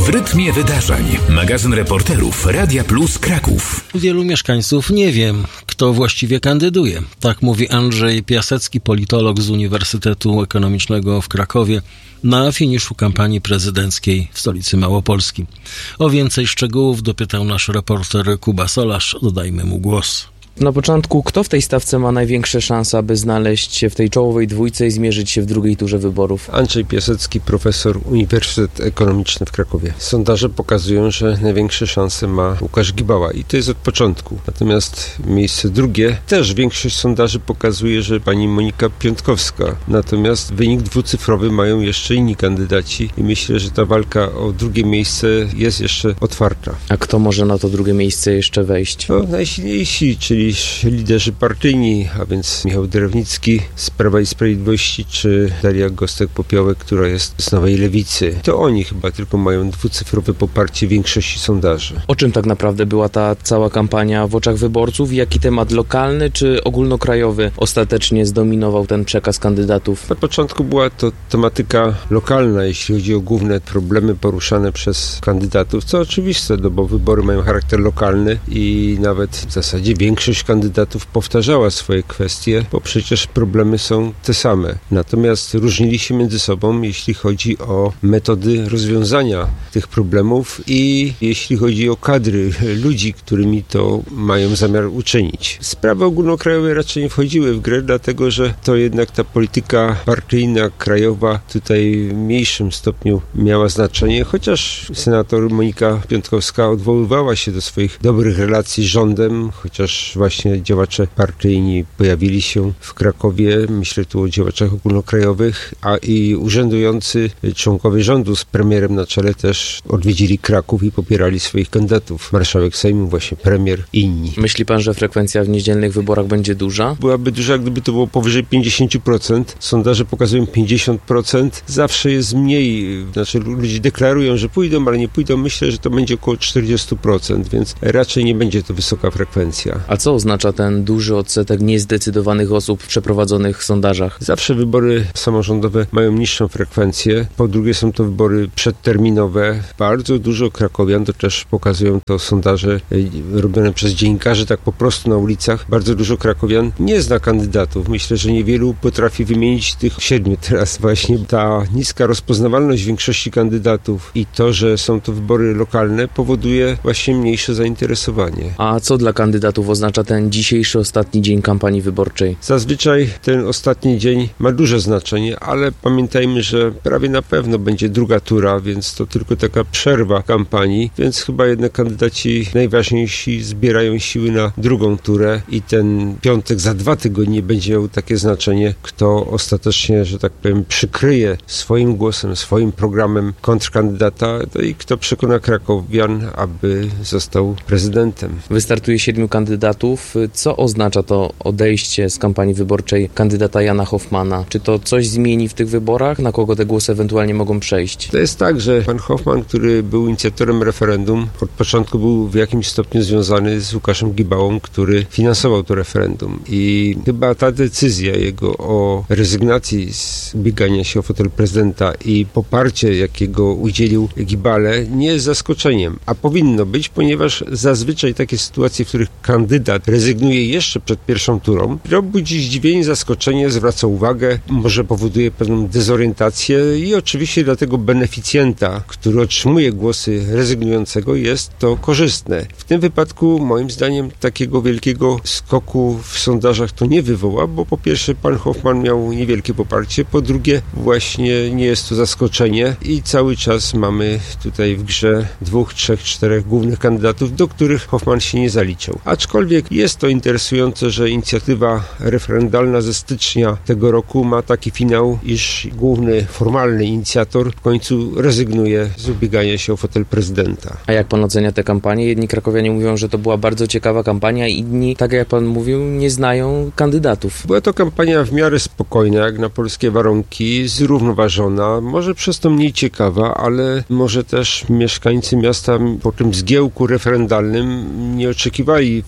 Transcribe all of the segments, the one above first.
W rytmie wydarzeń. Magazyn reporterów Radia Plus Kraków. Wielu mieszkańców nie wie, kto właściwie kandyduje. Tak mówi Andrzej Piasecki, politolog z Uniwersytetu Ekonomicznego w Krakowie, na finiszu kampanii prezydenckiej w stolicy Małopolski. O więcej szczegółów dopytał nasz reporter Kuba Solarz. Oddajmy mu głos. Na początku, kto w tej stawce ma największe szanse, aby znaleźć się w tej czołowej dwójce i zmierzyć się w drugiej turze wyborów? Andrzej Piasecki, profesor Uniwersytet Ekonomiczny w Krakowie. Sondaże pokazują, że największe szanse ma Łukasz Gibała i to jest od początku. Natomiast miejsce drugie, też większość sondaży pokazuje, że pani Monika Piątkowska. Natomiast wynik dwucyfrowy mają jeszcze inni kandydaci i myślę, że ta walka o drugie miejsce jest jeszcze otwarta. A kto może na to drugie miejsce jeszcze wejść? No, najsilniejsi, czyli liderzy partyjni, a więc Michał Drewnicki z Prawa i Sprawiedliwości, czy Daria Gostek-Popiołek, która jest z Nowej Lewicy. To oni chyba tylko mają dwucyfrowe poparcie większości sondaży. O czym tak naprawdę była ta cała kampania w oczach wyborców? Jaki temat lokalny czy ogólnokrajowy ostatecznie zdominował ten przekaz kandydatów? Na początku była to tematyka lokalna, jeśli chodzi o główne problemy poruszane przez kandydatów, co oczywiste, bo wybory mają charakter lokalny i nawet w zasadzie większość kandydatów powtarzała swoje kwestie, bo przecież problemy są te same. Natomiast różnili się między sobą, jeśli chodzi o metody rozwiązania tych problemów i jeśli chodzi o kadry ludzi, którymi to mają zamiar uczynić. Sprawy ogólnokrajowe raczej nie wchodziły w grę, dlatego że to jednak ta polityka partyjna, krajowa tutaj w mniejszym stopniu miała znaczenie, chociaż senator Monika Piątkowska odwoływała się do swoich dobrych relacji z rządem, chociaż właśnie działacze partyjni pojawili się w Krakowie, myślę tu o działaczach ogólnokrajowych, a i urzędujący członkowie rządu z premierem na czele też odwiedzili Kraków i popierali swoich kandydatów. Marszałek Sejmu, właśnie premier i inni. Myśli pan, że frekwencja w niedzielnych wyborach będzie duża? Byłaby duża, gdyby to było powyżej 50%. Sondaże pokazują 50%. Zawsze jest mniej, znaczy ludzie deklarują, że pójdą, ale nie pójdą. Myślę, że to będzie około 40%, więc raczej nie będzie to wysoka frekwencja. A co oznacza ten duży odsetek niezdecydowanych osób w przeprowadzonych sondażach? Zawsze wybory samorządowe mają niższą frekwencję. Po drugie są to wybory przedterminowe. Bardzo dużo krakowian, to też pokazują to sondaże robione przez dziennikarzy, tak po prostu na ulicach. Bardzo dużo krakowian nie zna kandydatów. Myślę, że niewielu potrafi wymienić tych 7. Teraz właśnie ta niska rozpoznawalność większości kandydatów i to, że są to wybory lokalne, powoduje właśnie mniejsze zainteresowanie. A co dla kandydatów oznacza ten dzisiejszy ostatni dzień kampanii wyborczej? Zazwyczaj ten ostatni dzień ma duże znaczenie, ale pamiętajmy, że prawie na pewno będzie druga tura, więc to tylko taka przerwa kampanii, więc chyba jednak kandydaci najważniejsi zbierają siły na drugą turę i ten piątek za 2 tygodnie będzie miał takie znaczenie, kto ostatecznie, że tak powiem, przykryje swoim głosem, swoim programem kontrkandydata i kto przekona krakowian, aby został prezydentem. Wystartuje 7 kandydatów. Co oznacza to odejście z kampanii wyborczej kandydata Jana Hoffmana? Czy to coś zmieni w tych wyborach? Na kogo te głosy ewentualnie mogą przejść? To jest tak, że pan Hoffman, który był inicjatorem referendum, od początku był w jakimś stopniu związany z Łukaszem Gibałą, który finansował to referendum. I chyba ta decyzja jego o rezygnacji z ubiegania się o fotel prezydenta i poparcie, jakiego udzielił Gibale, nie jest zaskoczeniem. A powinno być, ponieważ zazwyczaj takie sytuacje, w których kandydat rezygnuje jeszcze przed pierwszą turą, budzi zdziwienie, zaskoczenie, zwraca uwagę, może powoduje pewną dezorientację i oczywiście dla tego beneficjenta, który otrzymuje głosy rezygnującego, jest to korzystne. W tym wypadku moim zdaniem takiego wielkiego skoku w sondażach to nie wywoła, bo po pierwsze pan Hoffman miał niewielkie poparcie, po drugie właśnie nie jest to zaskoczenie i cały czas mamy tutaj w grze 2, 3, 4 głównych kandydatów, do których Hoffman się nie zaliczył. Aczkolwiek jest to interesujące, że inicjatywa referendalna ze stycznia tego roku ma taki finał, iż główny, formalny inicjator w końcu rezygnuje z ubiegania się o fotel prezydenta. A jak pan ocenia tę kampanię? Jedni krakowianie mówią, że to była bardzo ciekawa kampania, inni, tak jak pan mówił, nie znają kandydatów. Była to kampania w miarę spokojna, jak na polskie warunki, zrównoważona, może przez to mniej ciekawa, ale może też mieszkańcy miasta po tym zgiełku referendalnym nie oczekiwali fajerwerków,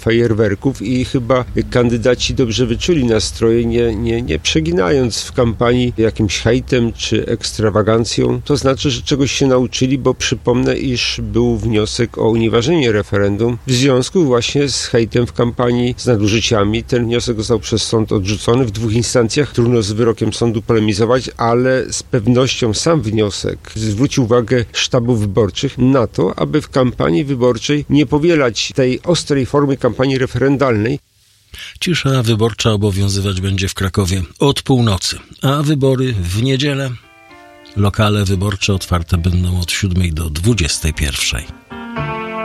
numerków i chyba kandydaci dobrze wyczuli nastroje, nie przeginając w kampanii jakimś hejtem czy ekstrawagancją. To znaczy, że czegoś się nauczyli, bo przypomnę, iż był wniosek o unieważnienie referendum w związku właśnie z hejtem w kampanii, z nadużyciami. Ten wniosek został przez sąd odrzucony w 2 instancjach. Trudno z wyrokiem sądu polemizować, ale z pewnością sam wniosek zwrócił uwagę sztabów wyborczych na to, aby w kampanii wyborczej nie powielać tej ostrej formy kampanii referendalnej. Cisza wyborcza obowiązywać będzie w Krakowie od północy, a wybory w niedzielę. Lokale wyborcze otwarte będą od 7 do 21.